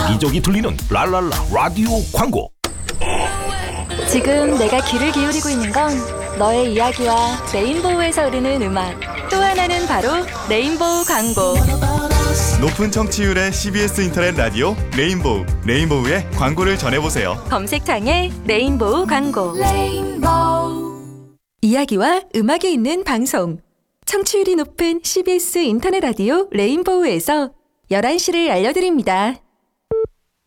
여기저기 들리는 랄랄라 라디오 광고. 지금 내가 귀를 기울이고 있는 건 너의 이야기와 레인보우에서 흐르는 음악, 또 하나는 바로 레인보우 광고. 높은 청취율의 CBS 인터넷 라디오 레인보우, 레인보우의 광고를 전해보세요. 검색창에 레인보우 광고. 이야기와 음악이 있는 방송, 청취율이 높은 CBS 인터넷 라디오 레인보우에서 11시를 알려드립니다.